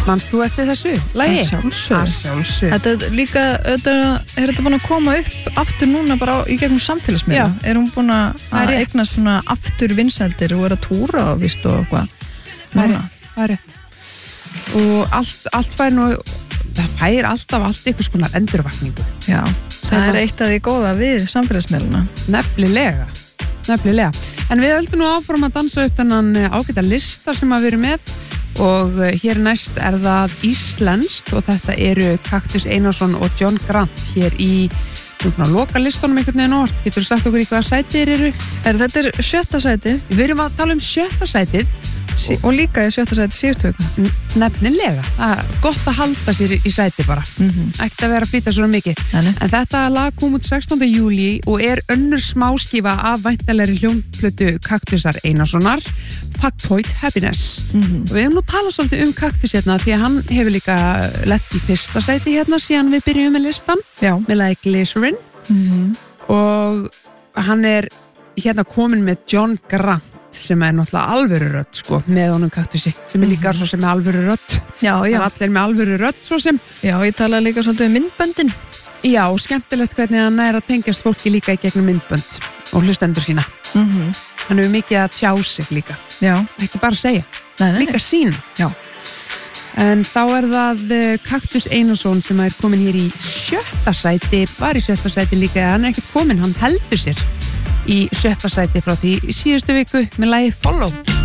Manst þú eftir þessu? Lagi? Sjálfsögðu. Þetta er líka, er þetta búin að koma upp aftur núna bara í gegnum samfélagsmiðla? Er hún búin að eignast svona aftur vinsældir og vera að túra og vist og eitthvað? Það er rétt. Og allt fær nú, það fær alltaf allt einhvers konar endurvakningu. Já, það er eitt af því góða við samfélagsmiðluna. Nefnilega. En við höldum nú áfram að dansa upp þennan ágæta lista sem að við erum með og hér næst er það íslenskt og þetta eru Kaktus Einarsson og John Grant hér í loka listunum einhvern veginn orð. Getur þú sagt okkur í hvaða sæti eru? Þetta er 7. sætið. Við erum að tala um 7. sætið og líka í 7. sæti síðustu viku. Nefnilega, það er gott að halda sér í sæti bara, ekkert að vera að flýta svona mikið. En þetta lag kom út 16. júlí og er önnur smáskífa af væntanlegri hljómplötu Kaktusar Einarssonar, Factoid Happiness. Og við hefum nú talað svolítið Kaktus hérna því að hann hefur líka lett í 1. sæti hérna síðan við byrjum með listan. Með lagi Glycerin. Og hann er hérna komin með John Grant sem er náttúrulega alvöru rödd sko, með honum Kaktusi, sem er líka svo sem er alvöru rödd. Já. Allir með alvöru rödd svo sem. Já, ég tala líka svolítið um myndböndin. Já, skemmtilegt hvernig hann er að tengjast fólki líka í gegnum myndbönd og hlustendur sína. Hann hefur mikið að tjá sig líka. Já. Ekki bara segja, líka sín. Já. En þá er það Kaktus Einarsson sem er komin hér í 7. sæti, bara í 7. sæti líka, hann er ekkert komin, hann heldur sér í 7. sæti frá því síðustu viku með lagi Follow.